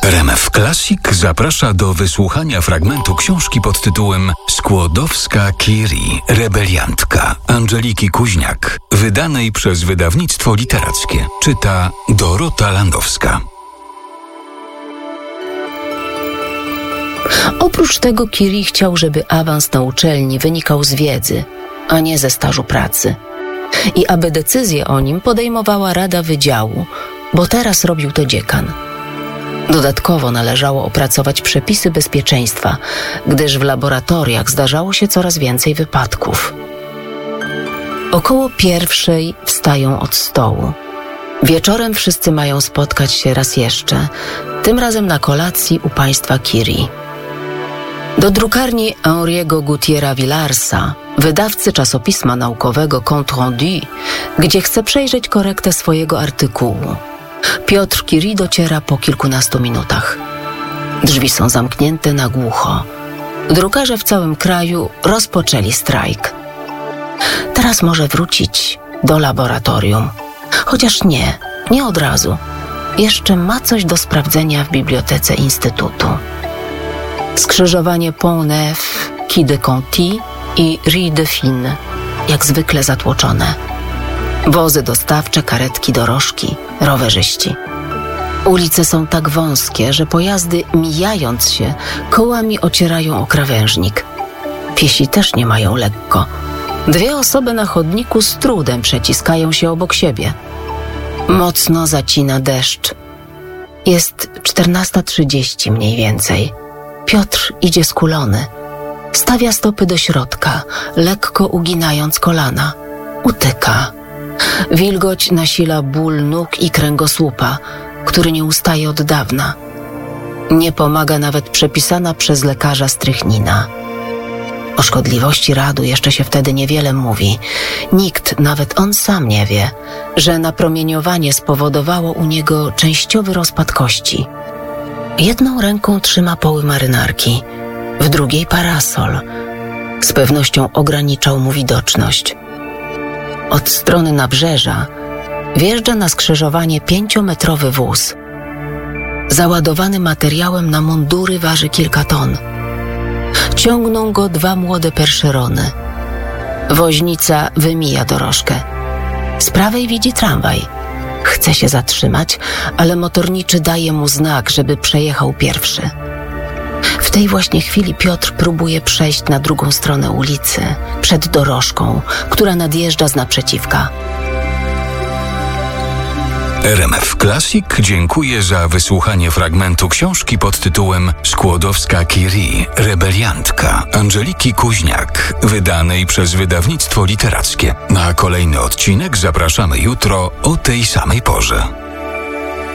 RMF Classic zaprasza do wysłuchania fragmentu książki pod tytułem Skłodowska-Curie, rebeliantka Angeliki Kuźniak, wydanej przez wydawnictwo literackie. Czyta Dorota Landowska. Oprócz tego Curie chciał, żeby awans na uczelni wynikał z wiedzy, a nie ze stażu pracy. I aby decyzję o nim podejmowała Rada Wydziału, bo teraz robił to dziekan. Dodatkowo należało opracować przepisy bezpieczeństwa, gdyż w laboratoriach zdarzało się coraz więcej wypadków. Około 1:00 wstają od stołu. Wieczorem wszyscy mają spotkać się raz jeszcze, tym razem na kolacji u państwa Curie. Do drukarni Henri'ego Gautiera Villarsa, wydawcy czasopisma naukowego Compte Rendu, gdzie chce przejrzeć korektę swojego artykułu. Piotr Curie dociera po kilkunastu minutach. Drzwi są zamknięte na głucho. Drukarze w całym kraju rozpoczęli strajk. Teraz może wrócić do laboratorium. Chociaż nie od razu. Jeszcze ma coś do sprawdzenia w bibliotece Instytutu. Skrzyżowanie Pont-Neuf, Quai de Conti i Rue Dauphine, jak zwykle zatłoczone. Wozy dostawcze, karetki, dorożki, rowerzyści. Ulice są tak wąskie, że pojazdy, mijając się, kołami ocierają o krawężnik. Piesi też nie mają lekko. 2 osoby na chodniku z trudem przeciskają się obok siebie. Mocno zacina deszcz. Jest 14:30 mniej więcej. Piotr idzie skulony. Stawia stopy do środka, lekko uginając kolana. Utyka. Wilgoć nasila ból nóg i kręgosłupa, który nie ustaje od dawna. Nie pomaga nawet przepisana przez lekarza strychnina. O szkodliwości radu jeszcze się wtedy niewiele mówi. Nikt, nawet on sam nie wie, że napromieniowanie spowodowało u niego częściowy rozpad kości. Jedną ręką trzyma poły marynarki, w drugiej parasol. Z pewnością ograniczał mu widoczność. Od strony nabrzeża wjeżdża na skrzyżowanie 5-metrowy wóz. Załadowany materiałem na mundury waży kilka ton. Ciągną go 2 młode perszerony. Woźnica wymija dorożkę. Z prawej widzi tramwaj. Chce się zatrzymać, ale motorniczy daje mu znak, żeby przejechał pierwszy. W tej właśnie chwili Piotr próbuje przejść na drugą stronę ulicy, przed dorożką, która nadjeżdża z naprzeciwka. RMF Classic dziękuję za wysłuchanie fragmentu książki pod tytułem Skłodowska-Curie, rebeliantka Angeliki Kuźniak, wydanej przez wydawnictwo literackie. Na kolejny odcinek zapraszamy jutro o tej samej porze.